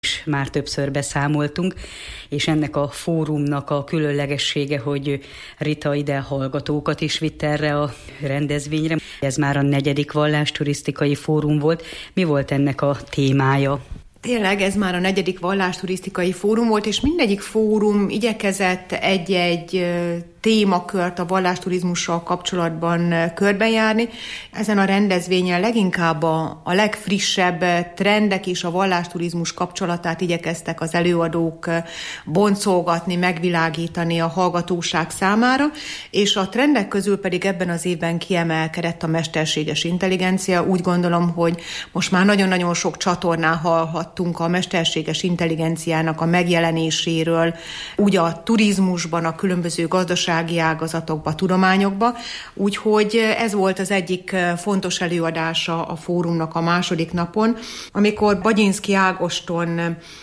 is már többször beszámoltunk, és ennek a fórumnak a különlegessége, hogy Rita ide hallgatókat is vitt erre a rendezvényre. Ez már a 4. vallásturisztikai fórum volt. Mi volt ennek a témája? Tényleg ez már a 4. vallásturisztikai fórum volt, és mindegyik fórum igyekezett egy-egy témakört a vallásturizmussal kapcsolatban körbenjárni. Ezen a rendezvényen leginkább a legfrissebb trendek és a vallásturizmus kapcsolatát igyekeztek az előadók boncolgatni, megvilágítani a hallgatóság számára, és a trendek közül pedig ebben az évben kiemelkedett a mesterséges intelligencia. Úgy gondolom, hogy most már nagyon-nagyon sok csatornán hallhattunk a mesterséges intelligenciának a megjelenéséről, úgy a turizmusban, a különböző gazdasági ágazatokba, tudományokba. Úgyhogy ez volt az egyik fontos előadása a fórumnak a második napon, amikor Bagyinszky Ágoston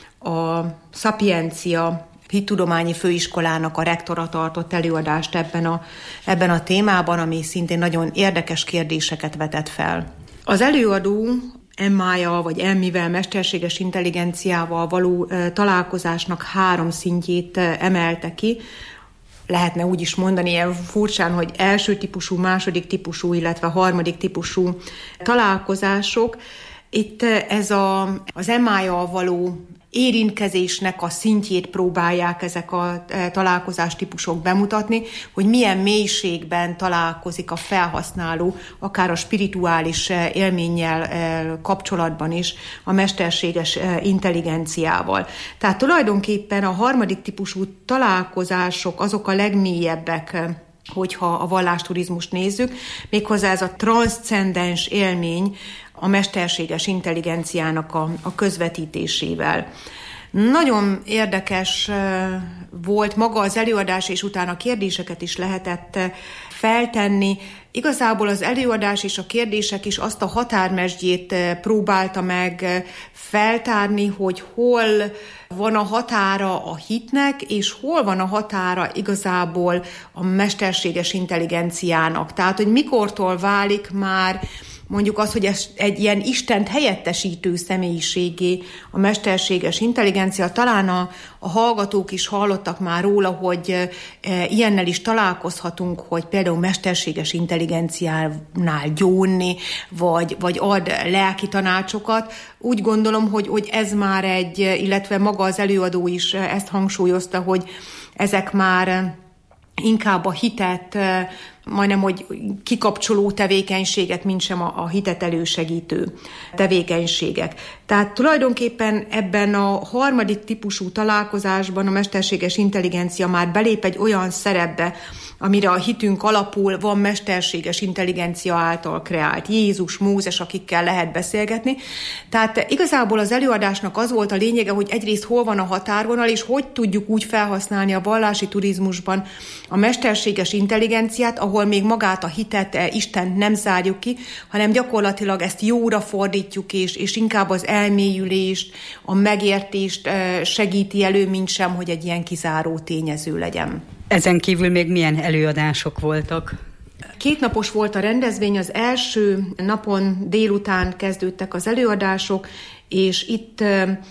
a Szapiencia Hittudományi Főiskolának a rektora tartott előadást ebben a témában, ami szintén nagyon érdekes kérdéseket vetett fel. Az előadó MI-jal vagy MI-vel, mesterséges intelligenciával való találkozásnak 3 szintjét emelte ki. Lehetne úgy is mondani ilyen furcsán, hogy első típusú, második típusú, illetve harmadik típusú találkozások. Itt ez az MI-jal való érintkezésnek a szintjét próbálják ezek a találkozás típusok bemutatni, hogy milyen mélységben találkozik a felhasználó, akár a spirituális élménnyel kapcsolatban is a mesterséges intelligenciával. Tehát tulajdonképpen a harmadik típusú találkozások azok a legmélyebbek, hogyha a vallásturizmust nézzük, méghozzá ez a transzcendens élmény a mesterséges intelligenciának a közvetítésével. Nagyon érdekes volt maga az előadás, és utána kérdéseket is lehetett feltenni. Igazából az előadás és a kérdések is azt a határmesdjét próbálta meg feltárni, hogy hol van a határa a hitnek, és hol van a határa igazából a mesterséges intelligenciának. Tehát, hogy mikortól válik már mondjuk az, hogy ez egy ilyen Istent helyettesítő személyiségé a mesterséges intelligencia. Talán a hallgatók is hallottak már róla, hogy ilyennel is találkozhatunk, hogy például mesterséges intelligenciánál gyónni, vagy ad lelki tanácsokat. Úgy gondolom, hogy ez már illetve maga az előadó is ezt hangsúlyozta, hogy ezek már inkább a hitet, majdnem, hogy kikapcsoló tevékenységet, mintsem a hitet elősegítő tevékenységek. Tehát tulajdonképpen ebben a harmadik típusú találkozásban a mesterséges intelligencia már belép egy olyan szerepbe, amire a hitünk alapul, van mesterséges intelligencia által kreált Jézus, Mózes, akikkel lehet beszélgetni. Tehát igazából az előadásnak az volt a lényege, hogy egyrészt hol van a határvonal, és hogy tudjuk úgy felhasználni a vallási turizmusban a mesterséges intelligenciát, ahol még magát a hitet, Istent nem zárjuk ki, hanem gyakorlatilag ezt jóra fordítjuk, és inkább az elmélyülést, a megértést segíti elő, mintsem, hogy egy ilyen kizáró tényező legyen. Ezen kívül még milyen előadások voltak? 2 napos volt a rendezvény, az első napon délután kezdődtek az előadások, és itt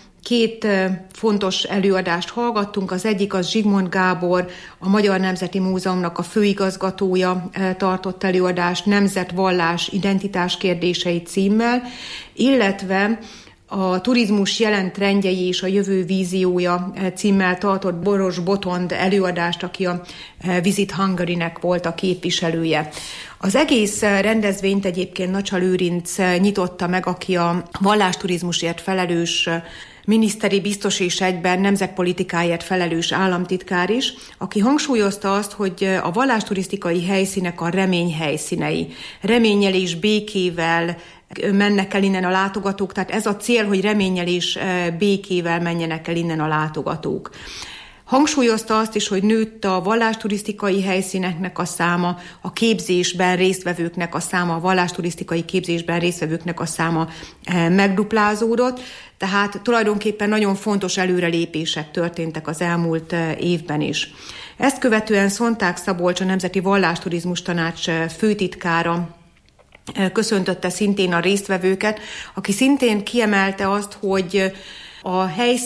2 fontos előadást hallgattunk. Az egyik az Zsigmond Gábor, a Magyar Nemzeti Múzeumnak a főigazgatója tartott előadást Nemzet, vallás, identitás kérdései címmel, illetve a turizmus jelen trendjei és a jövő víziója címmel tartott Boros Botond előadást, aki a Visit Hungary-nek volt a képviselője. Az egész rendezvényt egyébként Nacsal Lőrinc nyitotta meg, aki a vallásturizmusért felelős miniszteri biztos és egyben nemzetpolitikáért felelős államtitkár is, aki hangsúlyozta azt, hogy a vallásturisztikai helyszínek a remény helyszínei. Reménnyel és békével mennek el innen a látogatók, tehát ez a cél, hogy reménnyel és békével menjenek el innen a látogatók. Hangsúlyozta azt is, hogy nőtt a vallásturisztikai helyszíneknek a száma, a képzésben résztvevőknek a száma, a vallásturisztikai képzésben résztvevőknek a száma megduplázódott, tehát tulajdonképpen nagyon fontos előrelépések történtek az elmúlt évben is. Ezt követően Szonták Szabolcs, a Nemzeti Vallásturizmus Tanács főtitkára köszöntötte szintén a résztvevőket, aki szintén kiemelte azt, hogy A helyszín